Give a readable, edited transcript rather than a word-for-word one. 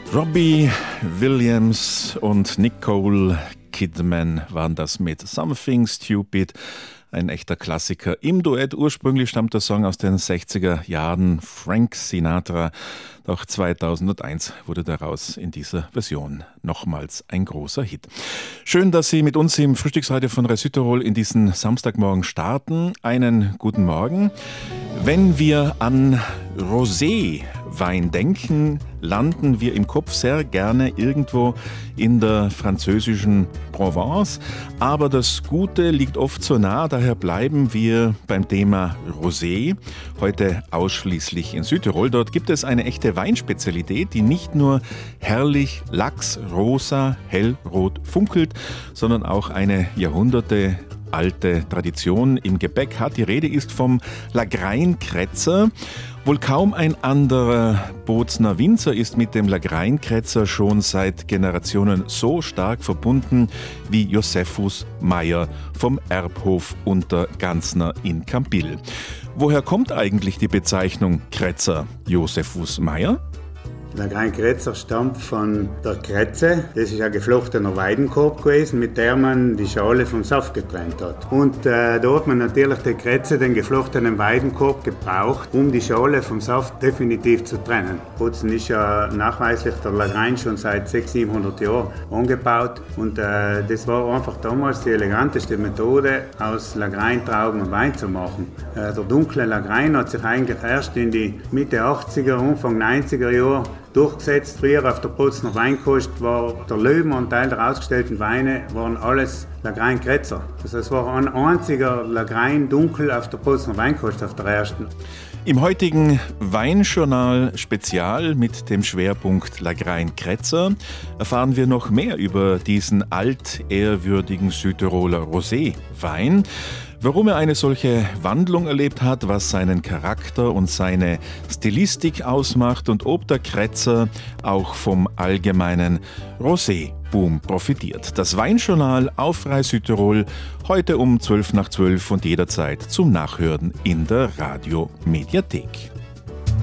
Robbie Williams und Nicole Kidman waren das mit Something Stupid. Ein echter Klassiker im Duett. Ursprünglich stammt der Song aus den 60er Jahren, Frank Sinatra. Doch 2001 wurde daraus in dieser Version nochmals ein großer Hit. Schön, dass Sie mit uns im Frühstücksradio von Rai Südtirol in diesen Samstagmorgen starten. Einen guten Morgen. Wenn wir an Roséwein denken, landen wir im Kopf sehr gerne irgendwo in der französischen Provence. Aber das Gute liegt oft so nah, daher bleiben wir beim Thema Rosé. Heute ausschließlich in Südtirol. Dort gibt es eine echte Weinspezialität, die nicht nur herrlich lachsrosa, hellrot funkelt, sondern auch eine jahrhundertealte Tradition im Gepäck hat. Die Rede ist vom Lagrein-Kretzer. Wohl kaum ein anderer Bozner Winzer ist mit dem Lagrein-Kretzer schon seit Generationen so stark verbunden wie Josephus Meyer vom Erbhof unter Ganzner in Kampill. Woher kommt eigentlich die Bezeichnung Kretzer, Josephus Meyer? Lagrein-Kretzer stammt von der Kretze. Das ist ein geflochtener Weidenkorb gewesen, mit der man die Schale vom Saft getrennt hat. Und da hat man natürlich die Kretze, den geflochtenen Weidenkorb, gebraucht, um die Schale vom Saft definitiv zu trennen. Bozen ist ja nachweislich der Lagrein schon seit 600-700 Jahren angebaut. Und das war einfach damals die eleganteste Methode, aus Lagrein-Trauben Wein zu machen. Der dunkle Lagrein hat sich eigentlich erst in die Mitte 80er, Anfang 90er Jahre durchgesetzt. Früher auf der Bozner Weinkost war der Löwenanteil der ausgestellten Weine waren alles Lagrein-Kretzer. Das heißt, es war ein einziger Lagrein dunkel auf der Bozner Weinkost, auf der ersten. Im heutigen Weinjournal Spezial mit dem Schwerpunkt Lagrein-Kretzer erfahren wir noch mehr über diesen altehrwürdigen Südtiroler Rosé-Wein. Warum er eine solche Wandlung erlebt hat, was seinen Charakter und seine Stilistik ausmacht und ob der Kretzer auch vom allgemeinen Rosé-Boom profitiert. Das Weinjournal auf Rai Südtirol, heute um 12 nach 12 und jederzeit zum Nachhören in der Radiomediathek.